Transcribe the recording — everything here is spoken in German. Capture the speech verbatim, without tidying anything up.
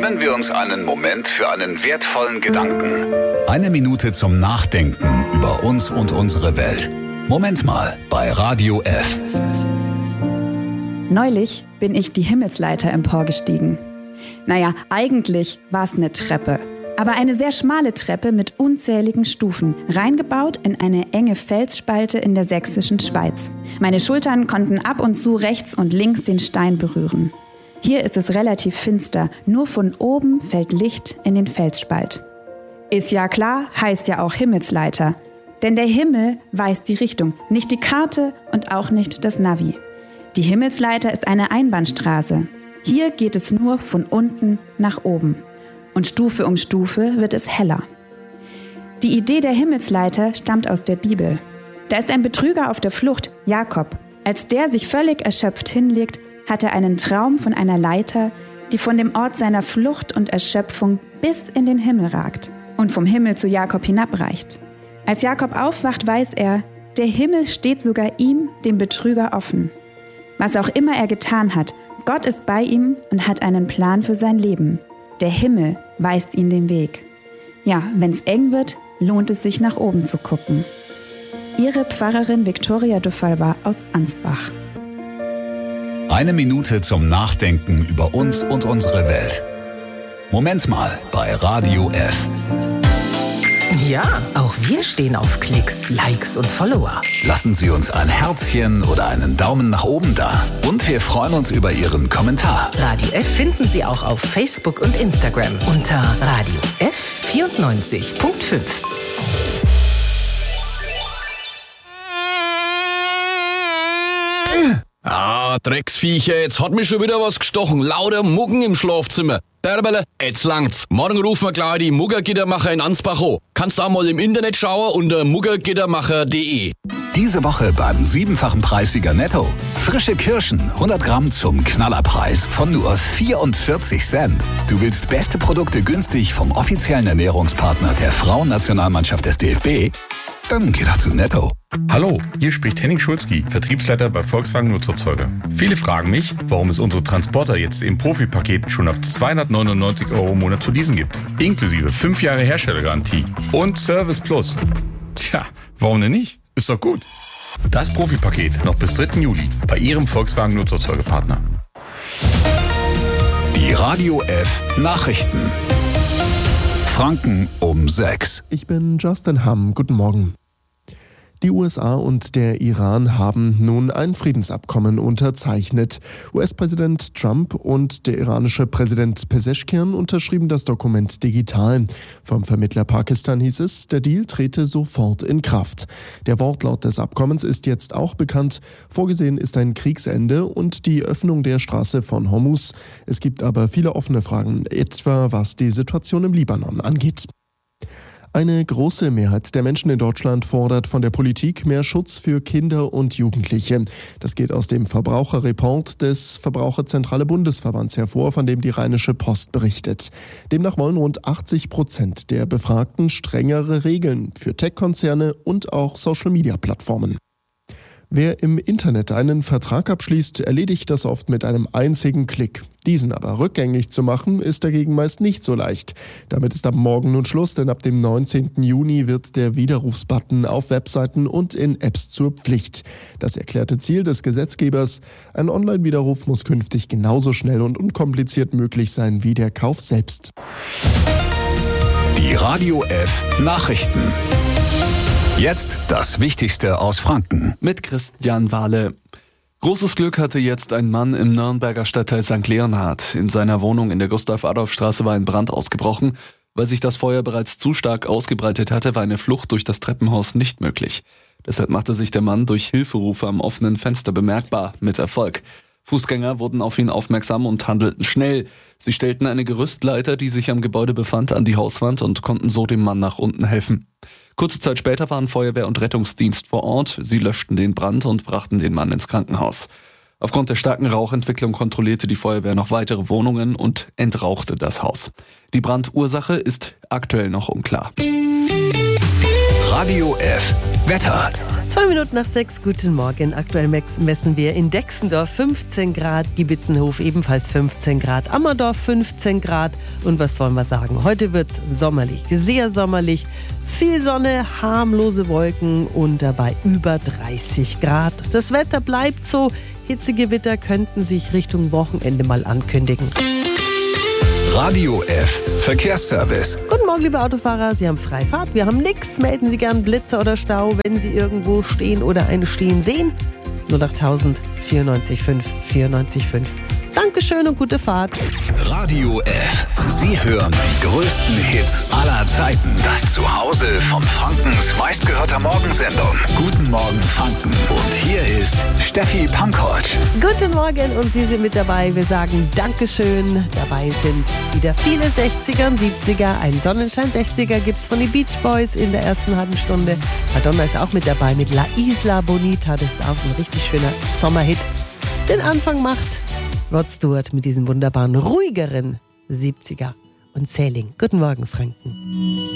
Nehmen wir uns einen Moment für einen wertvollen Gedanken. Eine Minute zum Nachdenken über uns und unsere Welt. Moment mal bei Radio F. Neulich bin ich die Himmelsleiter emporgestiegen. Naja, eigentlich war es eine Treppe. Aber eine sehr schmale Treppe mit unzähligen Stufen, reingebaut in eine enge Felsspalte in der sächsischen Schweiz. Meine Schultern konnten ab und zu rechts und links den Stein berühren. Hier ist es relativ finster, nur von oben fällt Licht in den Felsspalt. Ist ja klar, heißt ja auch Himmelsleiter. Denn der Himmel weist die Richtung, nicht die Karte und auch nicht das Navi. Die Himmelsleiter ist eine Einbahnstraße. Hier geht es nur von unten nach oben. Und Stufe um Stufe wird es heller. Die Idee der Himmelsleiter stammt aus der Bibel. Da ist ein Betrüger auf der Flucht, Jakob. Als der sich völlig erschöpft hinlegt, hat er einen Traum von einer Leiter, die von dem Ort seiner Flucht und Erschöpfung bis in den Himmel ragt und vom Himmel zu Jakob hinabreicht. Als Jakob aufwacht, weiß er, der Himmel steht sogar ihm, dem Betrüger, offen. Was auch immer er getan hat, Gott ist bei ihm und hat einen Plan für sein Leben. Der Himmel weist ihn den Weg. Ja, wenn's eng wird, lohnt es sich nach oben zu gucken. Ihre Pfarrerin Viktoria Dufalva aus Ansbach. Eine Minute zum Nachdenken über uns und unsere Welt. Moment mal bei Radio F. Ja, auch wir stehen auf Klicks, Likes und Follower. Lassen Sie uns ein Herzchen oder einen Daumen nach oben da. Und wir freuen uns über Ihren Kommentar. Radio F finden Sie auch auf Facebook und Instagram unter Radio F vierundneunzig Komma fünf. Ah, Drecksviecher, jetzt hat mich schon wieder was gestochen. Lauter Muggen im Schlafzimmer. Derbele, jetzt langt's. Morgen rufen wir gleich die Muggergittermacher in Ansbach an. Kannst auch mal im Internet schauen unter muggergittermacher punkt de. Diese Woche beim siebenfachen Preissieger Netto. Frische Kirschen, hundert Gramm zum Knallerpreis von nur vierundvierzig Cent. Du willst beste Produkte günstig vom offiziellen Ernährungspartner der Frauennationalmannschaft des D F B? Dann geh doch zu Netto. Hallo, hier spricht Henning Schulzki, Vertriebsleiter bei Volkswagen Nutzerzeuger. Viele fragen mich, warum es unsere Transporter jetzt im Profipaket schon ab zweihundertneunundneunzig Euro im Monat zu leasen gibt. Inklusive fünf Jahre Herstellergarantie und Service Plus. Tja, warum denn nicht? Ist doch gut. Das Profipaket noch bis dritten Juli bei Ihrem Volkswagen Nutzerzeugerpartner. Die Radio F Nachrichten. Franken um sechs. Ich bin Justin Hamm. Guten Morgen. Die U S A und der Iran haben nun ein Friedensabkommen unterzeichnet. U S-Präsident Trump und der iranische Präsident Pezeshkian unterschrieben das Dokument digital. Vom Vermittler Pakistan hieß es, der Deal trete sofort in Kraft. Der Wortlaut des Abkommens ist jetzt auch bekannt. Vorgesehen ist ein Kriegsende und die Öffnung der Straße von Hormuz. Es gibt aber viele offene Fragen, etwa was die Situation im Libanon angeht. Eine große Mehrheit der Menschen in Deutschland fordert von der Politik mehr Schutz für Kinder und Jugendliche. Das geht aus dem Verbraucherreport des Verbraucherzentrale Bundesverbands hervor, von dem die Rheinische Post berichtet. Demnach wollen rund achtzig Prozent der Befragten strengere Regeln für Tech-Konzerne und auch Social-Media-Plattformen. Wer im Internet einen Vertrag abschließt, erledigt das oft mit einem einzigen Klick. Diesen aber rückgängig zu machen, ist dagegen meist nicht so leicht. Damit ist ab morgen nun Schluss, denn ab dem neunzehnten Juni wird der Widerrufsbutton auf Webseiten und in Apps zur Pflicht. Das erklärte Ziel des Gesetzgebers: ein Online-Widerruf muss künftig genauso schnell und unkompliziert möglich sein wie der Kauf selbst. Die Radio F Nachrichten. Jetzt das Wichtigste aus Franken. Mit Christian Wahle. Großes Glück hatte jetzt ein Mann im Nürnberger Stadtteil Sankt Leonhard. In seiner Wohnung in der Gustav-Adolf-Straße war ein Brand ausgebrochen. Weil sich das Feuer bereits zu stark ausgebreitet hatte, war eine Flucht durch das Treppenhaus nicht möglich. Deshalb machte sich der Mann durch Hilferufe am offenen Fenster bemerkbar, mit Erfolg. Fußgänger wurden auf ihn aufmerksam und handelten schnell. Sie stellten eine Gerüstleiter, die sich am Gebäude befand, an die Hauswand und konnten so dem Mann nach unten helfen. Kurze Zeit später waren Feuerwehr und Rettungsdienst vor Ort. Sie löschten den Brand und brachten den Mann ins Krankenhaus. Aufgrund der starken Rauchentwicklung kontrollierte die Feuerwehr noch weitere Wohnungen und entrauchte das Haus. Die Brandursache ist aktuell noch unklar. Radio F Wetter. Zwei Minuten nach sechs, guten Morgen. Aktuell messen wir in Dexendorf fünfzehn Grad, Giebitzenhof ebenfalls fünfzehn Grad, Ammerdorf fünfzehn Grad. Und was sollen wir sagen? Heute wird's sommerlich, sehr sommerlich. Viel Sonne, harmlose Wolken und dabei über dreißig Grad. Das Wetter bleibt so. Hitzegewitter könnten sich Richtung Wochenende mal ankündigen. Radio F Verkehrsservice. Guten Morgen, liebe Autofahrer. Sie haben Freifahrt. Wir haben nichts. Melden Sie gern Blitzer oder Stau, wenn Sie irgendwo stehen oder einen stehen sehen. null acht tausend vierundneunzig fünf vierundneunzig fünf. Dankeschön und gute Fahrt. Radio F. Sie hören die größten Hits aller Zeiten. Das Zuhause von Frankens meistgehörter Morgensendung. Guten Morgen, Franken. Und hier ist Steffi Pankosch. Guten Morgen und Sie sind mit dabei. Wir sagen Dankeschön. Dabei sind wieder viele sechziger und siebziger. Ein Sonnenschein sechziger gibt's von den Beach Boys in der ersten halben Stunde. Madonna ist auch mit dabei mit La Isla Bonita. Das ist auch ein richtig schöner Sommerhit. Den Anfang macht Rod Stewart mit diesem wunderbaren, ruhigeren siebziger und Sailing. Guten Morgen, Franken.